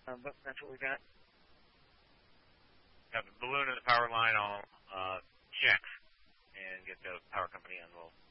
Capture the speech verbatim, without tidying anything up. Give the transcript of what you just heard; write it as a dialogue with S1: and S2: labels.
S1: Um, but that's what we got.
S2: Got the balloon and the power line all uh, checked, and get the power company on. We'll